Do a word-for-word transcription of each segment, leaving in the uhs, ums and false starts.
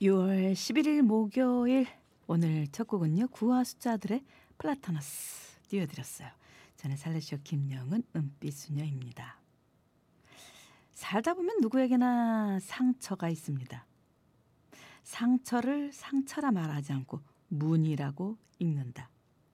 유월 십일일 목요일, 오늘 첫 곡은요 구화 숫자들의 플라타너스 띄워드렸어요. 저는 살레시오 김영은 은빛수녀입니다. 살다 보면 누구에게나 상처가 있습니다. 상처를 상처라 말하지 않고 문이라고 읽는다.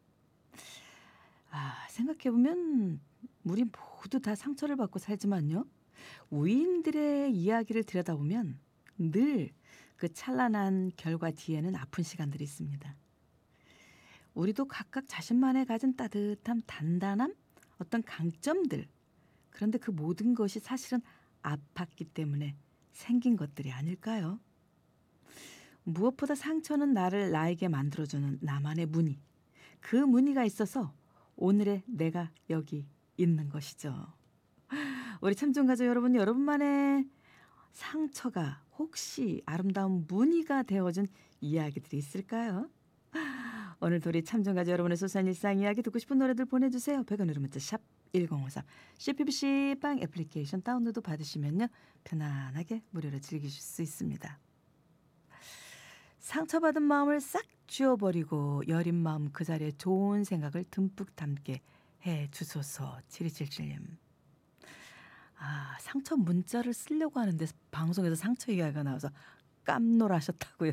아, 생각해보면 우리 모두 다 상처를 받고 살지만요, 우인들의 이야기를 들여다보면 늘 그 찬란한 결과 뒤에는 아픈 시간들이 있습니다. 우리도 각각 자신만의 가진 따뜻함, 단단함, 어떤 강점들, 그런데 그 모든 것이 사실은 아팠기 때문에 생긴 것들이 아닐까요? 무엇보다 상처는 나를 나에게 만들어주는 나만의 무늬, 그 무늬가 있어서 오늘의 내가 여기 있는 것이죠. 우리 참전가족 여러분, 여러분만의 상처가 혹시 아름다운 무늬가 되어준 이야기들이 있을까요? 오늘 우리 참전가족 여러분의 소소한 일상 이야기 듣고 싶은 노래들 보내주세요. 백 원으로 문자 샵 일공오삼, 씨피비씨 빵 애플리케이션 다운로드 받으시면요 편안하게 무료로 즐기실 수 있습니다. 상처받은 마음을 싹 쥐어버리고 여린 마음 그 자리에 좋은 생각을 듬뿍 담게 해주소서. 칠이칠칠님. 아, 상처 문자를 쓰려고 하는데 방송에서 상처 이야기가 나와서 깜놀하셨다고요.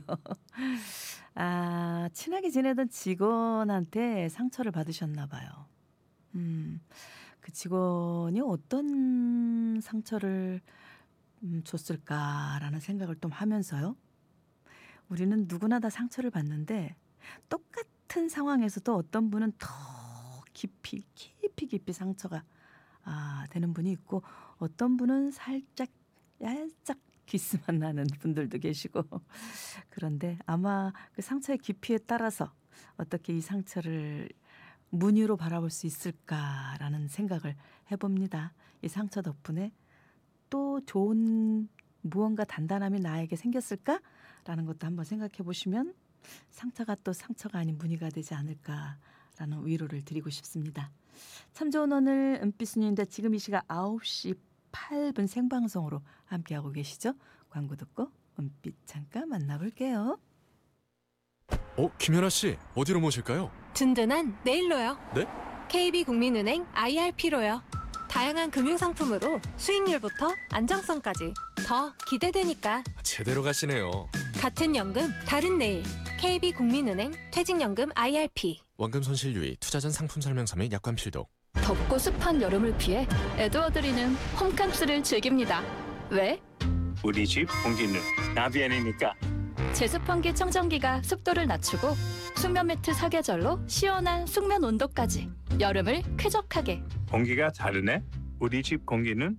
아, 친하게 지내던 직원한테 상처를 받으셨나 봐요. 음, 그 직원이 어떤 상처를 음, 줬을까라는 생각을 좀 하면서요, 우리는 누구나 다 상처를 받는데 똑같은 상황에서도 어떤 분은 더 깊이 깊이 깊이 상처가 아, 되는 분이 있고, 어떤 분은 살짝 얄짝 기스만 나는 분들도 계시고, 그런데 아마 그 상처의 깊이에 따라서 어떻게 이 상처를 무늬로 바라볼 수 있을까라는 생각을 해봅니다. 이 상처 덕분에 또 좋은 무언가 단단함이 나에게 생겼을까라는 것도 한번 생각해 보시면 상처가 또 상처가 아닌 무늬가 되지 않을까라는 위로를 드리고 싶습니다. 참 좋은 오늘 은빛순이인데 지금 이 시각 아홉 시 팔 분 생방송으로 함께하고 계시죠? 광고 듣고 은빛 잠깐 만나볼게요. 어, 김연아 씨, 어디로 모실까요? 든든한 내일로요. 네? 케이비국민은행 아이알피로요. 다양한 금융상품으로 수익률부터 안정성까지 더 기대되니까. 제대로 가시네요. 같은 연금 다른 내일. 케이비국민은행 퇴직연금 아이알피. 원금 손실 유의, 투자 전 상품 설명서 및 약관 필독. 덥고 습한 여름을 피해 에드워드리는 홈캠프를 즐깁니다. 왜? 우리 집 공기는 나비엔이니까. 제습환기 청정기가 습도를 낮추고 숙면 매트 사계절로 시원한 숙면 온도까지 여름을 쾌적하게. 공기가 다르네. 우리 집 공기는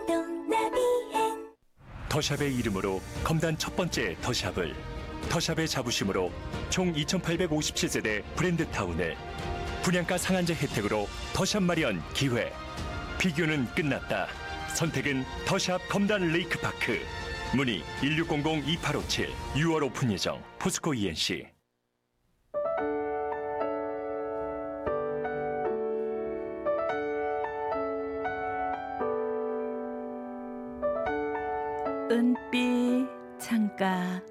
더샵의 이름으로 검단 첫 번째 더샵을, 더샵의 자부심으로 총 이천팔백오십칠 세대 브랜드타운을, 분양가 상한제 혜택으로 더샵 마련 기회. 비교는 끝났다. 선택은 더샵 검단 레이크파크. 문의 일육공공 이팔오칠. 유월 오픈 예정. 포스코 이엔씨. 은빛 창가.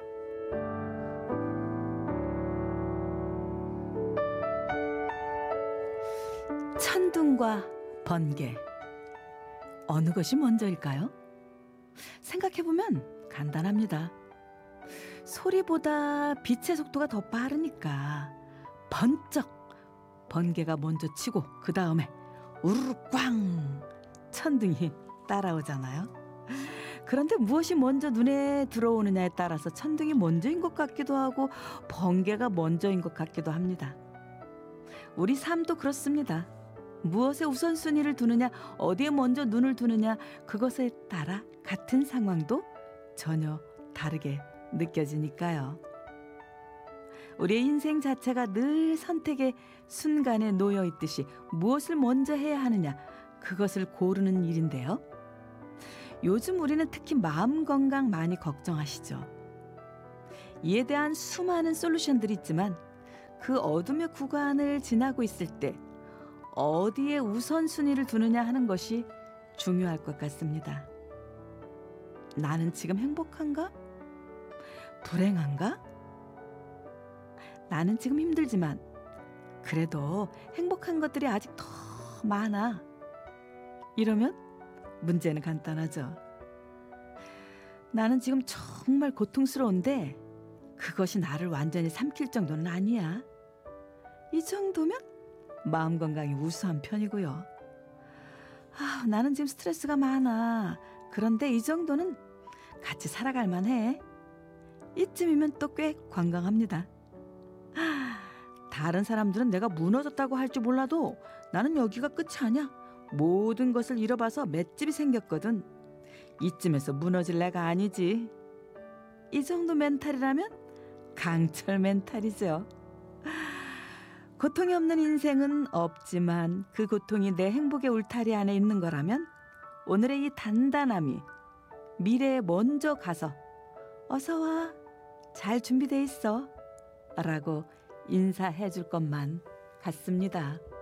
천둥과 번개, 어느 것이 먼저일까요? 생각해보면 간단합니다. 소리보다 빛의 속도가 더 빠르니까 번쩍 번개가 먼저 치고 그 다음에 우르르 꽝 천둥이 따라오잖아요. 그런데 무엇이 먼저 눈에 들어오느냐에 따라서 천둥이 먼저인 것 같기도 하고 번개가 먼저인 것 같기도 합니다. 우리 삶도 그렇습니다. 무엇에 우선순위를 두느냐, 어디에 먼저 눈을 두느냐, 그것에 따라 같은 상황도 전혀 다르게 느껴지니까요. 우리의 인생 자체가 늘 선택의 순간에 놓여 있듯이 무엇을 먼저 해야 하느냐, 그것을 고르는 일인데요. 요즘 우리는 특히 마음 건강 많이 걱정하시죠. 이에 대한 수많은 솔루션들이 있지만 그 어둠의 구간을 지나고 있을 때 어디에 우선순위를 두느냐 하는 것이 중요할 것 같습니다. 나는 지금 행복한가? 불행한가? 나는 지금 힘들지만 그래도 행복한 것들이 아직 더 많아. 이러면 문제는 간단하죠. 나는 지금 정말 고통스러운데 그것이 나를 완전히 삼킬 정도는 아니야. 이 정도면 마음 건강이 우수한 편이고요. 아, 나는 지금 스트레스가 많아. 그런데 이 정도는 같이 살아갈 만해. 이쯤이면 또 꽤 관광합니다. 아, 다른 사람들은 내가 무너졌다고 할 줄 몰라도 나는 여기가 끝이 아니야. 모든 것을 잃어봐서 맷집이 생겼거든. 이쯤에서 무너질 내가 아니지. 이 정도 멘탈이라면 강철 멘탈이죠. 고통이 없는 인생은 없지만 그 고통이 내 행복의 울타리 안에 있는 거라면 오늘의 이 단단함이 미래에 먼저 가서 어서 와, 잘 준비돼 있어 라고 인사해 줄 것만 같습니다.